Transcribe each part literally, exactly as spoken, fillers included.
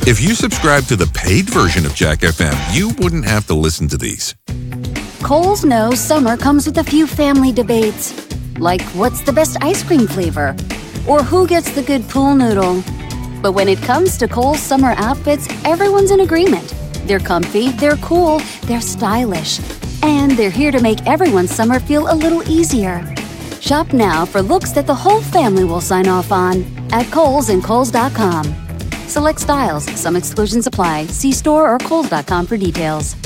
If you subscribe to the paid version of Jack F M, you wouldn't have to listen to these. Kohl's knows summer comes with a few family debates, like what's the best ice cream flavor, or who gets the good pool noodle. But when it comes to Kohl's summer outfits, everyone's in agreement. They're comfy, they're cool, they're stylish, and they're here to make everyone's summer feel a little easier. Shop now for looks that the whole family will sign off on at Kohl's and Kohl's dot com. Select styles. Some exclusions apply. See store or Kohl's dot com for details.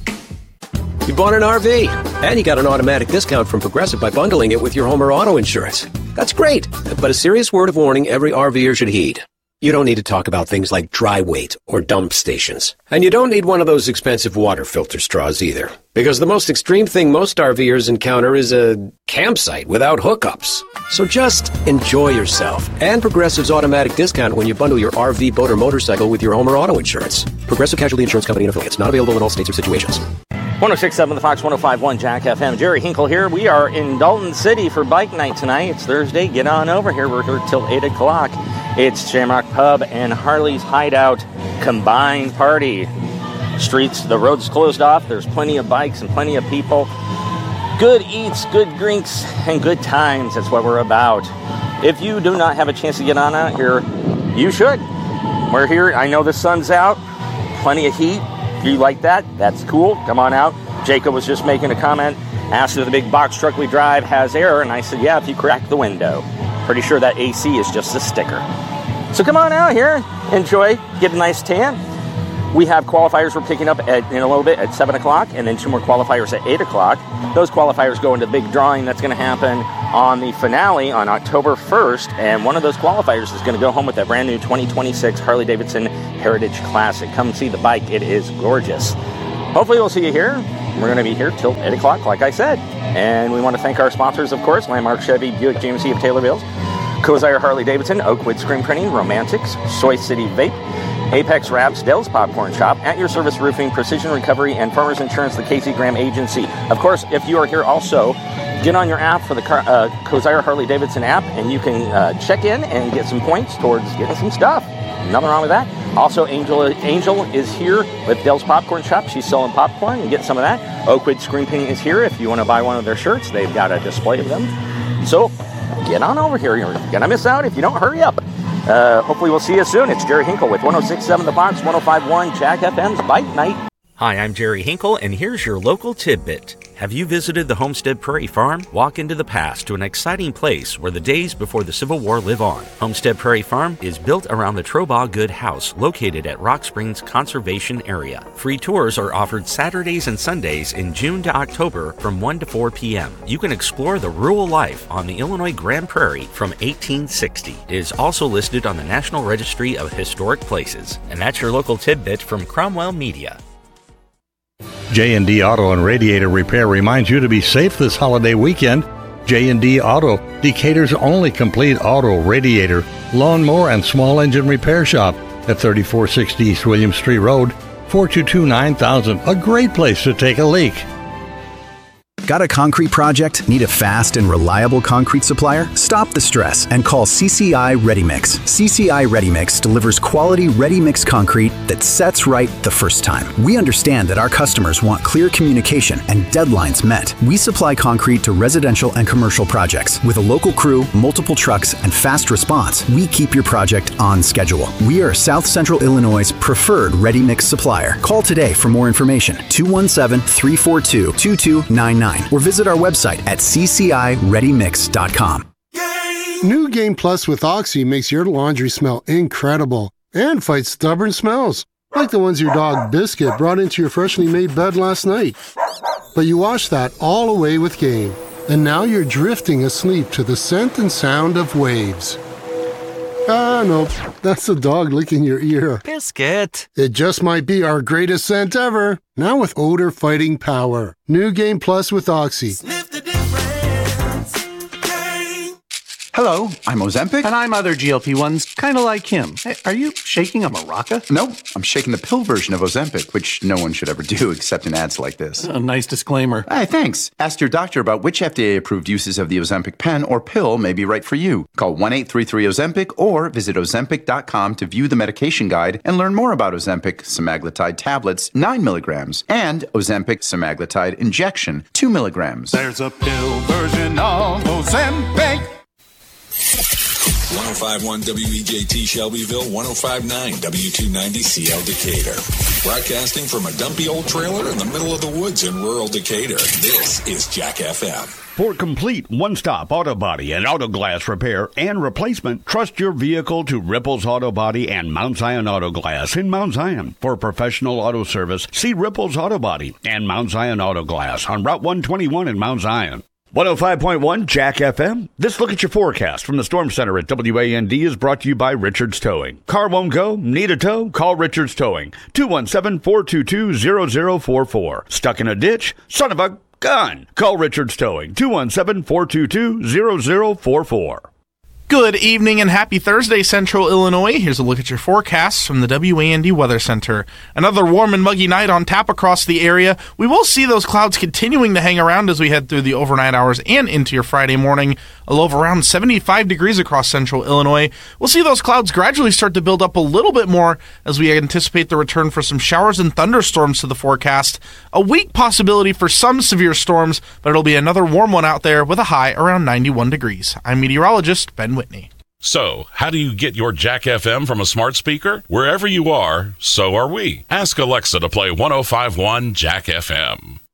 You bought an R V, and you got an automatic discount from Progressive by bundling it with your home or auto insurance. That's great, but a serious word of warning every RVer should heed. You don't need to talk about things like dry weight or dump stations. And you don't need one of those expensive water filter straws either. Because the most extreme thing most RVers encounter is a campsite without hookups. So just enjoy yourself. And Progressive's automatic discount when you bundle your R V, boat, or motorcycle with your home or auto insurance. Progressive Casualty Insurance Company and affiliates. Not available in all states or situations. one oh six point seven The Fox, one oh five point one Jack F M. Jerry Hinkle here. We are in Dalton City for bike night tonight. It's Thursday. Get on over here. We're here till eight o'clock. It's Shamrock Pub and Harley's Hideout combined party. Streets, the road's closed off. There's plenty of bikes and plenty of people. Good eats, good drinks, and good times. That's what we're about. If you do not have a chance to get on out here, you should. We're here. I know the sun's out. Plenty of heat. If you like that, that's cool. Come on out. Jacob was just making a comment. Asked if the big box truck we drive has air, and I said, yeah, if you crack the window. Pretty sure that A C is just a sticker. So come on out here, enjoy, get a nice tan. We have qualifiers we're picking up at, in a little bit at seven o'clock, and then two more qualifiers at eight o'clock. Those qualifiers go into the big drawing that's going to happen on the finale on October first, and one of those qualifiers is going to go home with that brand new twenty twenty-six Harley-Davidson Heritage Classic. Come see the bike, it is gorgeous. Hopefully we'll see you here. We're going to be here till eight o'clock, like I said. And we want to thank our sponsors, of course, Landmark Chevy, Buick G M C of Taylorville, Kozire Harley-Davidson, Oakwood Screen Printing, Romantics, Soy City Vape, Apex Wraps, Dell's Popcorn Shop, At Your Service Roofing, Precision Recovery, and Farmers Insurance, the Casey Graham Agency. Of course, if you are here also, get on your app for the car, uh, Kozire Harley-Davidson app, and you can uh, check in and get some points towards getting some stuff. Nothing wrong with that. Also, Angel Angel is here with Dell's Popcorn Shop. She's selling popcorn. You get some of that. Oakwood Screen Painting is here. If you want to buy one of their shirts, they've got a display of them. So get on over here. You're going to miss out if you don't hurry up. Uh, hopefully we'll see you soon. It's Jerry Hinkle with one oh six point seven The Fox, one oh five point one Jack F M's Bike Night. Hi, I'm Jerry Hinkle, and here's your local tidbit. Have you visited the Homestead Prairie Farm? Walk into the past to an exciting place where the days before the Civil War live on. Homestead Prairie Farm is built around the Trobaugh Good House, located at Rock Springs Conservation Area. Free tours are offered Saturdays and Sundays in June to October from one to four p.m. You can explore the rural life on the Illinois Grand Prairie from eighteen sixty. It is also listed on the National Registry of Historic Places. And that's your local tidbit from Cromwell Media. J and D Auto and Radiator Repair reminds you to be safe this holiday weekend. J and D Auto, Decatur's only complete auto, radiator, lawnmower, and small engine repair shop at thirty-four sixty East William Street Road, four two two nine thousand. A great place to take a leak. Got a concrete project? Need a fast and reliable concrete supplier? Stop the stress and call C C I Ready Mix. C C I Ready Mix delivers quality ready mix concrete that sets right the first time. We understand that our customers want clear communication and deadlines met. We supply concrete to residential and commercial projects. With a local crew, multiple trucks, and fast response, we keep your project on schedule. We are South Central Illinois' preferred ready mix supplier. Call today for more information, two one seven, three four two, two two nine nine. Or visit our website at c c i ready mix dot com. New Game Plus with Oxy makes your laundry smell incredible and fights stubborn smells, like the ones your dog Biscuit brought into your freshly made bed last night. But you washed that all away with Game, and now you're drifting asleep to the scent and sound of waves. Ah, no, that's the dog licking your ear. Biscuit. It just might be our greatest scent ever. Now with odor-fighting power. New Game Plus with Oxy. Sniff the difference. Game. Hello, I'm Ozempic. And I'm other G L P ones, kind of like him. Hey, are you shaking a maraca? No, I'm shaking the pill version of Ozempic, which no one should ever do except in ads like this. A nice disclaimer. Hey, thanks. Ask your doctor about which F D A-approved uses of the Ozempic pen or pill may be right for you. Call one eight three three Ozempic or visit ozempic dot com to view the medication guide and learn more about Ozempic semaglutide tablets, nine milligrams, and Ozempic semaglutide injection, two milligrams. There's a pill version of Ozempic. one oh five point one W E J T Shelbyville, one oh five point nine W two ninety C L Decatur. Broadcasting from a dumpy old trailer in the middle of the woods in rural Decatur, this is Jack F M. For complete one-stop auto body and auto glass repair and replacement, trust your vehicle to Ripples Auto Body and Mount Zion Auto Glass in Mount Zion. For professional auto service, see Ripples Auto Body and Mount Zion Auto Glass on Route one twenty-one in Mount Zion. one oh five point one Jack F M. This look at your forecast from the Storm Center at W A N D is brought to you by Richards Towing. Car won't go? Need a tow? Call Richards Towing. two one seven, four two two, zero zero four four. Stuck in a ditch? Son of a gun! Call Richards Towing. two one seven, four two two, zero zero four four. Good evening and happy Thursday, Central Illinois. Here's a look at your forecasts from the W A N D Weather Center. Another warm and muggy night on tap across the area. We will see those clouds continuing to hang around as we head through the overnight hours and into your Friday morning. A low of around seventy-five degrees across Central Illinois. We'll see those clouds gradually start to build up a little bit more as we anticipate the return for some showers and thunderstorms to the forecast. A weak possibility for some severe storms, but it'll be another warm one out there with a high around ninety-one degrees. I'm meteorologist Ben Whitney. So, how do you get your Jack F M from a smart speaker? Wherever you are, so are we. Ask Alexa to play one oh five point one Jack F M.